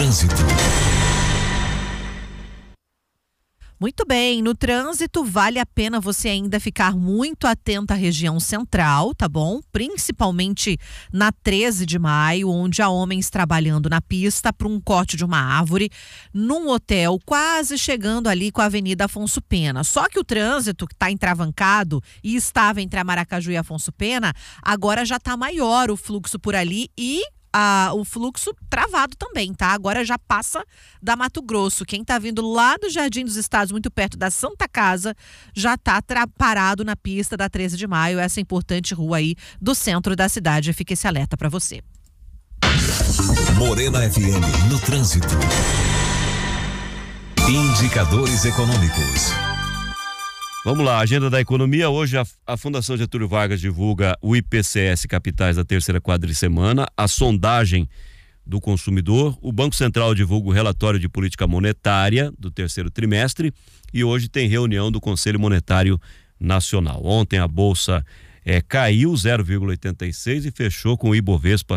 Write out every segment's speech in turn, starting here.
trânsito. Muito bem, no trânsito vale a pena você ainda ficar muito atento à região central, tá bom? Principalmente na 13 de maio, onde há homens trabalhando na pista para um corte de uma árvore, num hotel quase chegando ali com a Avenida Afonso Pena. Só que o trânsito que está entravancado e estava entre a Maracaju e Afonso Pena, agora já está maior o fluxo por ali e o fluxo travado também, tá? Agora já passa da Mato Grosso. Quem tá vindo lá do Jardim dos Estados, muito perto da Santa Casa, já tá parado na pista da 13 de maio, essa importante rua aí do centro da cidade. Fica esse alerta pra você. Morena FM no trânsito. Indicadores econômicos. Vamos lá, agenda da economia. Hoje a Fundação Getúlio Vargas divulga o IPCS Capitais da terceira quadricemana, a sondagem do consumidor, o Banco Central divulga o relatório de política monetária do terceiro trimestre e hoje tem reunião do Conselho Monetário Nacional. Ontem a Bolsa caiu 0,86 e fechou com o Ibovespa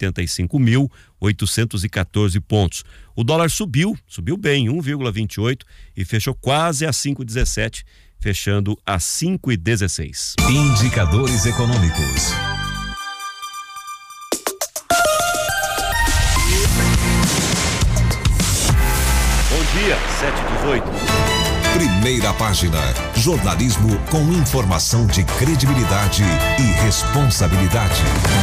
185.814 pontos. O dólar subiu bem, 1,28 e fechou quase a 5,17. Fechando a 5,16. Indicadores econômicos. Bom dia, 7h18. Primeira página. Jornalismo com informação de credibilidade e responsabilidade.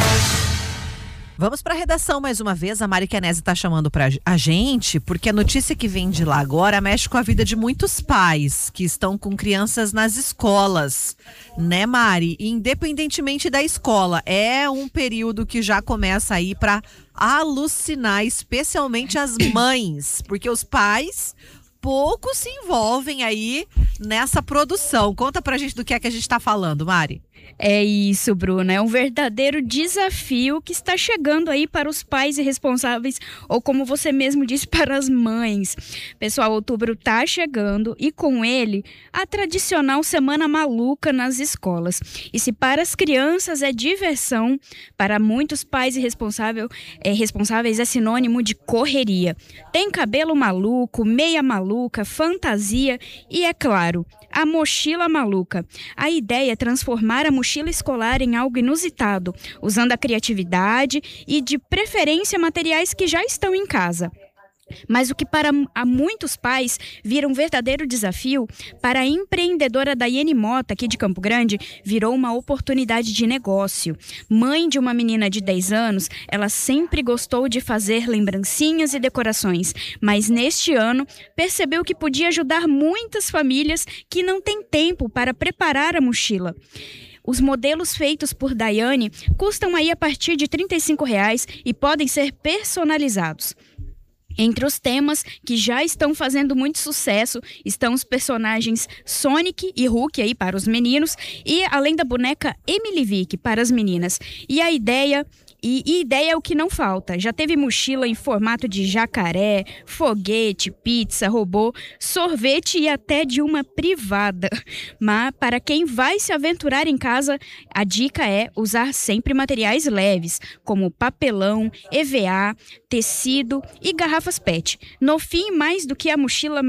Vamos para a redação mais uma vez. A Mari Chianese está chamando para a gente, porque a notícia que vem de lá agora mexe com a vida de muitos pais que estão com crianças nas escolas, né, Mari? Independentemente da escola, é um período que já começa aí para alucinar, especialmente as mães, porque os pais pouco se envolvem aí nessa produção. Conta pra gente do que é que a gente está falando, Mari. É isso, Bruna. É um verdadeiro desafio que está chegando aí para os pais e responsáveis, ou como você mesmo disse, para as mães. Pessoal, outubro está chegando e com ele a tradicional Semana Maluca nas escolas. E se para as crianças é diversão, para muitos pais e responsáveis é sinônimo de correria. Tem cabelo maluco, meia maluca, fantasia e, é claro, a mochila maluca. A ideia é transformar a mochila escolar em algo inusitado, usando a criatividade e, de preferência, materiais que já estão em casa. Mas o que para muitos pais vira um verdadeiro desafio, para a empreendedora Daiane Mota, aqui de Campo Grande, virou uma oportunidade de negócio. Mãe de uma menina de 10 anos, ela sempre gostou de fazer lembrancinhas e decorações, mas neste ano percebeu que podia ajudar muitas famílias que não têm tempo para preparar a mochila. Os modelos feitos por Daiane custam aí a partir de R$ 35 e podem ser personalizados. Entre os temas que já estão fazendo muito sucesso estão os personagens Sonic e Hulk aí para os meninos e além da boneca Emily Vick para as meninas. E a ideia é o que não falta. Já teve mochila em formato de jacaré, foguete, pizza, robô, sorvete e até de uma privada. Mas para quem vai se aventurar em casa, a dica é usar sempre materiais leves, como papelão, EVA, tecido e garrafas PET. No fim, mais do que a mochila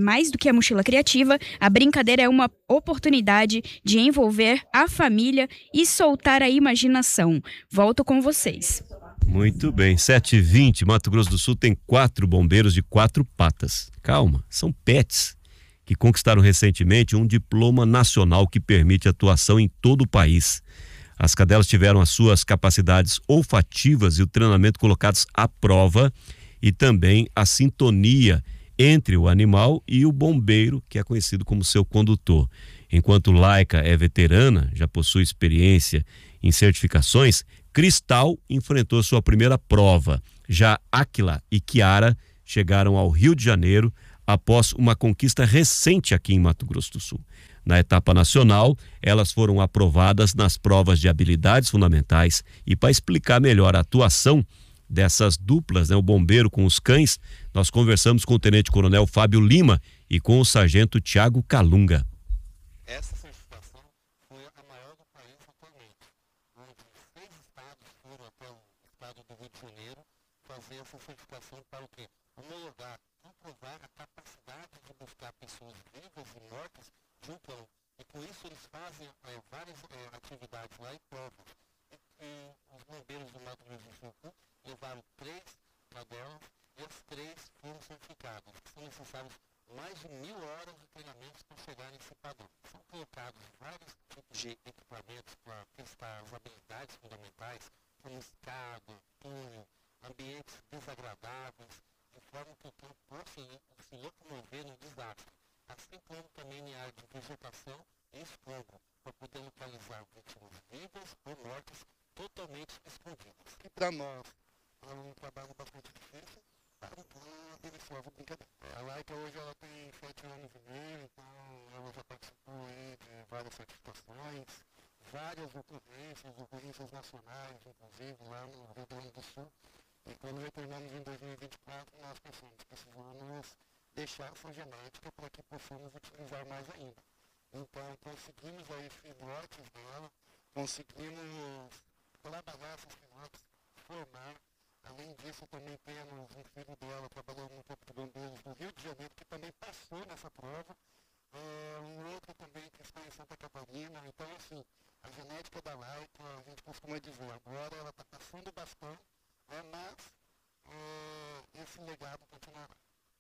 criativa, a brincadeira é uma oportunidade de envolver a família e soltar a imaginação. Volto com vocês. Muito bem, 7h20, Mato Grosso do Sul tem 4 bombeiros de 4 patas. Calma, são pets que conquistaram recentemente um diploma nacional que permite atuação em todo o país. As cadelas tiveram as suas capacidades olfativas e o treinamento colocados à prova e também a sintonia entre o animal e o bombeiro, que é conhecido como seu condutor. Enquanto Laika é veterana, já possui experiência em certificações, Cristal enfrentou sua primeira prova. Já Áquila e Kiara chegaram ao Rio de Janeiro após uma conquista recente aqui em Mato Grosso do Sul. Na etapa nacional, elas foram aprovadas nas provas de habilidades fundamentais e para explicar melhor a atuação dessas duplas, o bombeiro com os cães, nós conversamos com o tenente-coronel Fábio Lima e com o sargento Tiago Calunga. Essa certificação foi a maior do país atualmente, onde 6 estados foram até o estado do Rio de Janeiro fazer essa certificação para o quê? Homologar, comprovar a capacidade de buscar pessoas vivas e mortas de um cão. E com isso eles fazem várias atividades lá e provas. E os bombeiros do Mato Grosso do Sul levaram 3 cadelas e as 3 foram certificadas. São necessários mais de 1000 horas de treinamentos para chegar nesse padrão. São colocados vários tipos de equipamentos para testar as habilidades fundamentais, como escada, túnel, ambientes desagradáveis, de forma que o cão possa se locomover no desastre. Assim como também em área de vegetação e escombro, para poder localizar vítimas vivas ou mortas totalmente escondidas. E para nós, é um trabalho bastante difícil, ele só brincadeira. A Laika hoje ela tem 7 anos e meio, então ela já participou aí de várias certificações, várias ocorrências nacionais, inclusive lá no Rio Grande do Sul. E quando retornamos em 2024, nós precisamos deixar essa genética para que possamos utilizar mais ainda. Então conseguimos aí filhotes dela, conseguimos trabalhar esses filhotes, formar. Além disso, também temos um filho dela trabalhando no Corpo de Bombeiros do Rio de Janeiro, que também passou nessa prova. Um outro também que está em Santa Catarina. Então, assim, a genética da Laika, a gente costuma dizer, agora ela está passando o bastão, mas esse legado continuará.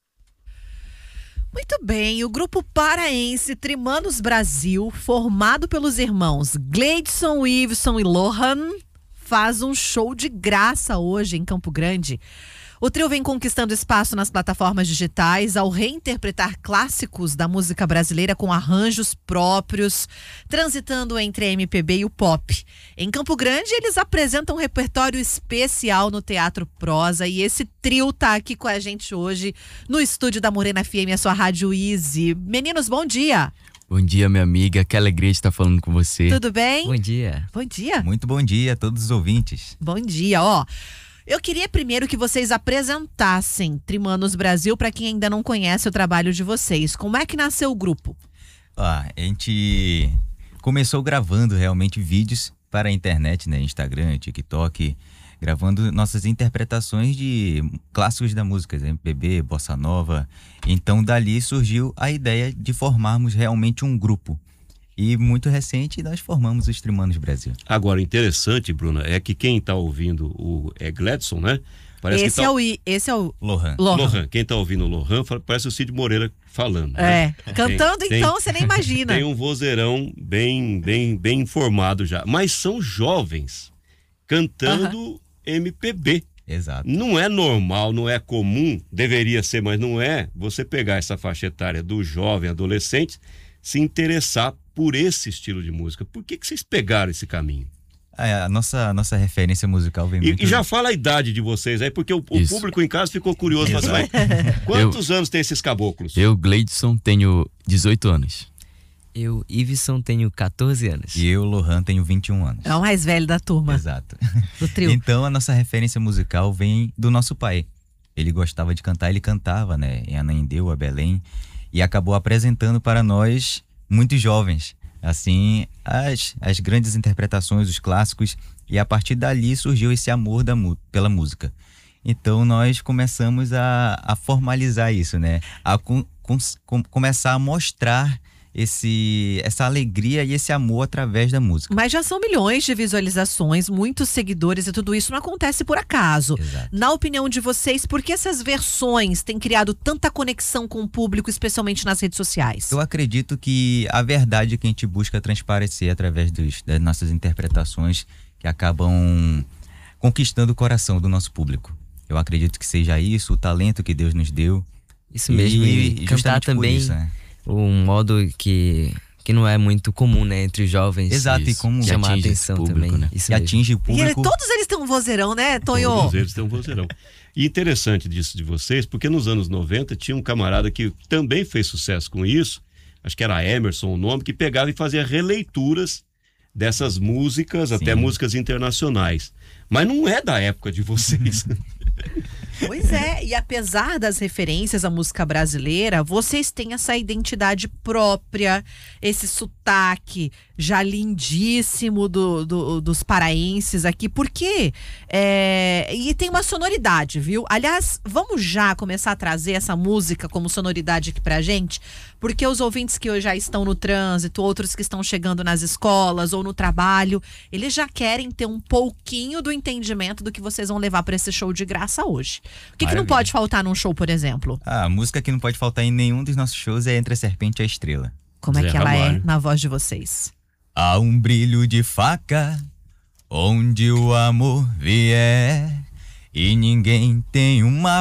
Muito bem, o grupo paraense Trimanos Brasil, formado pelos irmãos Gleidson, Iveson e Lohan, faz um show de graça hoje em Campo Grande. O trio vem conquistando espaço nas plataformas digitais ao reinterpretar clássicos da música brasileira com arranjos próprios, transitando entre a MPB e o pop. Em Campo Grande, eles apresentam um repertório especial no Teatro Prosa e esse trio tá aqui com a gente hoje no estúdio da Morena FM, a sua rádio Easy. Meninos, bom dia! Bom dia, minha amiga. Que alegria de estar falando com você. Tudo bem? Bom dia. Bom dia. Muito bom dia a todos os ouvintes. Bom dia, ó. Eu queria primeiro que vocês apresentassem Trimanos Brasil para quem ainda não conhece o trabalho de vocês. Como é que nasceu o grupo? A gente começou gravando realmente vídeos para a internet, né? Instagram, TikTok, gravando nossas interpretações de clássicos da música, MPB, Bossa Nova. Então, dali surgiu a ideia de formarmos realmente um grupo. E muito recente, nós formamos os Trimanos Brasil. Agora, interessante, Bruna, é que quem está ouvindo é Gleidson, né? Parece esse é o Lohan. Lohan. Quem está ouvindo o Lohan parece o Cid Moreira falando. Né? Cantando então, você nem imagina. Tem um vozeirão bem informado já. Mas são jovens cantando MPB. Exato. Não é normal, não é comum, deveria ser, mas não é, você pegar essa faixa etária do jovem, adolescente, se interessar por esse estilo de música. Por que vocês pegaram esse caminho? A nossa referência musical vem muito... E já fala a idade de vocês aí, porque o público em casa ficou curioso. Mas, quantos anos tem esses caboclos? Eu, Gleidson, tenho 18 anos. Eu, Iveson, tenho 14 anos. E eu, Lohan, tenho 21 anos. É o mais velho da turma. Exato. Do trio. Então, a nossa referência musical vem do nosso pai. Ele gostava de cantar, ele cantava, né? Em Ananindeua, Belém. E acabou apresentando para nós, muitos jovens, assim, as grandes interpretações, os clássicos. E a partir dali surgiu esse amor pela música. Então, nós começamos a formalizar isso, né? A começar a mostrar essa alegria e esse amor através da música. Mas já são milhões de visualizações, muitos seguidores e tudo isso não acontece por acaso. Exato. Na opinião de vocês, por que essas versões têm criado tanta conexão com o público, especialmente nas redes sociais? Eu acredito que a verdade que a gente busca transparecer através das nossas interpretações que acabam conquistando o coração do nosso público. Eu acredito que seja isso, o talento que Deus nos deu. Isso mesmo, e cantar também... Isso, né? Um modo que não é muito comum, né, entre os jovens. Exato, e como chamar a atenção público, também. né? Isso e mesmo. atinge o público. E todos eles têm um vozeirão, né, Tonho? Todos eles têm um vozeirão. E interessante disso de vocês, porque nos anos 90 tinha um camarada que também fez sucesso com isso, acho que era Emerson o nome, que pegava e fazia releituras dessas músicas, Sim. até músicas internacionais. Mas não é da época de vocês. Pois é, e apesar das referências à música brasileira, vocês têm essa identidade própria, esse sotaque já lindíssimo dos paraenses aqui, porque e tem uma sonoridade, viu? Aliás, vamos já começar a trazer essa música como sonoridade aqui pra gente, porque os ouvintes que hoje já estão no trânsito, outros que estão chegando nas escolas ou no trabalho, eles já querem ter um pouquinho do entendimento do que vocês vão levar pra esse show de graça hoje. O que não pode faltar num show, por exemplo? A música que não pode faltar em nenhum dos nossos shows é Entre a Serpente e a Estrela. Como é Zé que ela Ramalho. é na voz de vocês? Há um brilho de faca onde o amor vier, e ninguém tem uma